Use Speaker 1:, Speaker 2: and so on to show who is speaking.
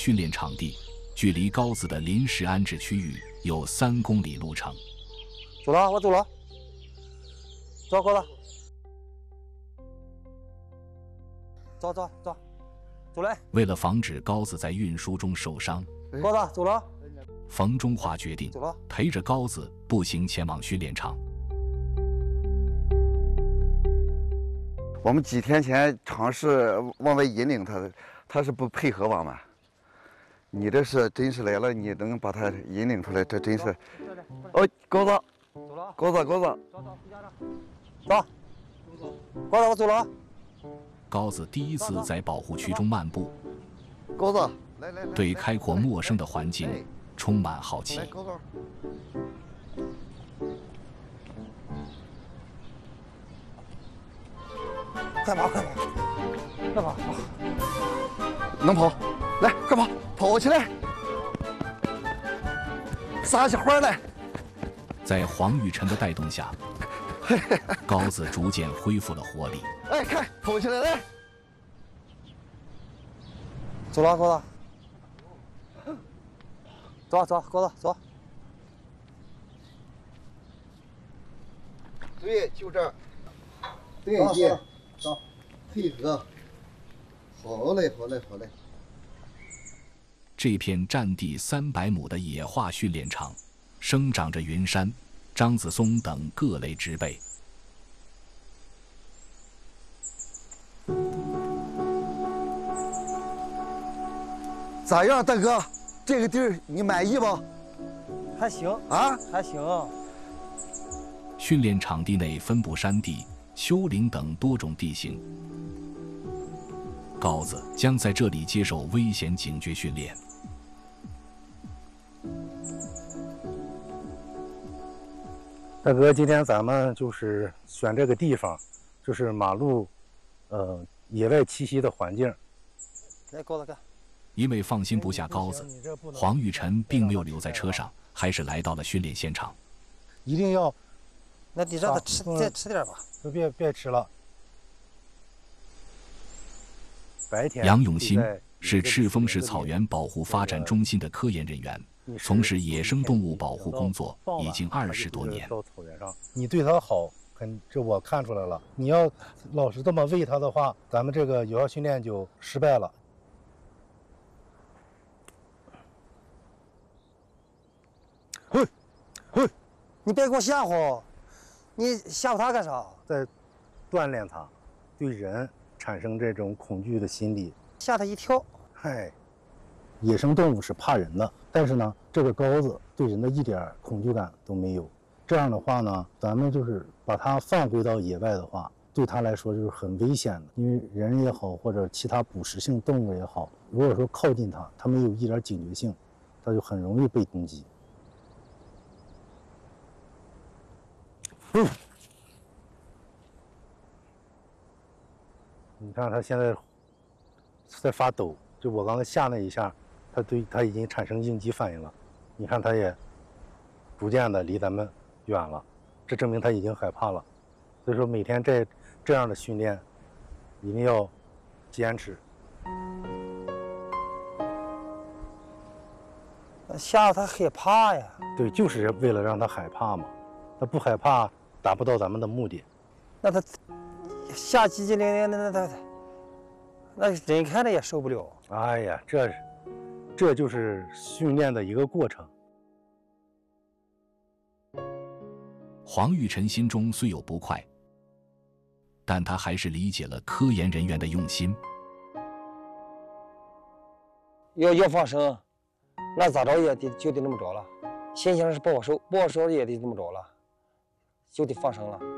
Speaker 1: 训练场地距离高子的临时安置区域有3公里路程。
Speaker 2: 走了，我走了。走，高子。走，走来。
Speaker 1: 为了防止高子在运输中受伤，
Speaker 2: 高子走了。
Speaker 1: 冯中华决定陪着高子步行前往训练场。
Speaker 3: 我们几天前尝试往外引领他，他是不配合我们。你这是真是来了，你能把他引领出来，这真是。哦，高子，
Speaker 2: 走了。
Speaker 3: 高子，
Speaker 2: 走，回家走。高子，我走了。
Speaker 1: 高子第一次在保护区中漫步，
Speaker 3: 高子，来，
Speaker 1: 对开阔陌生的环境充满好奇。
Speaker 3: 高子，
Speaker 2: 快跑！
Speaker 3: 能跑，来，快跑，跑起来，撒起欢来。
Speaker 1: 在黄玉晨的带动下，高子逐渐恢复了活力。
Speaker 3: 哎，看，跑起来，来。
Speaker 2: 走了，高子。走，高子，走。
Speaker 3: 对，就这儿。对，走，配合。好嘞。
Speaker 1: 这片占地300亩的野化训练场，生长着云杉、樟子松等各类植被。
Speaker 3: 咋样，大哥？这个地儿你满意吗？
Speaker 2: 还行
Speaker 3: 啊，
Speaker 2: 还行。
Speaker 1: 训练场地内分布山地、丘陵等多种地形。高子将在这里接受危险警觉训练。
Speaker 4: 大哥，今天咱们就是选这个地方，就是马路，野外栖息的环境。
Speaker 2: 来，高子干。
Speaker 1: 因为放心不下高子，黄玉晨并没有留在车上，还是来到了训练现场。
Speaker 4: 一定要，
Speaker 2: 那得让他再吃点吧。
Speaker 4: 都别吃了。白天，
Speaker 1: 杨永新是赤峰市草原保护发展中心的科研人员，从事野生动物保护工作已经20多年。
Speaker 4: 到草原上，你对它好，这我看出来了。你要老是这么喂它的话，咱们这个有效训练就失败了。
Speaker 2: 你别给我吓唬，你吓唬他干啥？
Speaker 4: 在锻炼他，对人产生这种恐惧的心理，
Speaker 2: 吓他一跳。
Speaker 4: 嗨，野生动物是怕人的，但是呢，这个高子对人的一点恐惧感都没有。这样的话呢，咱们就是把它放回到野外的话，对它来说就是很危险的，因为人也好，或者其他捕食性动物也好，如果说靠近它，它没有一点警觉性，它就很容易被攻击。你看它现在在发抖，就我刚才吓那一下，它已经产生应激反应了。你看它也逐渐的离咱们远了，这证明它已经害怕了。所以说每天这样的训练一定要坚持。
Speaker 2: 吓得他害怕呀。
Speaker 4: 对，就是为了让它害怕嘛。它不害怕，达不到咱们的目的。
Speaker 2: 那他吓急急灵灵的，那人看着也受不了。
Speaker 4: 哎呀，这就是训练的一个过程。
Speaker 1: 黄玉晨心中虽有不快，但他还是理解了科研人员的用心。
Speaker 2: 要放生，那咋着也就得那么着了。心情是不好受，不好受也得这么着了，就得放生了。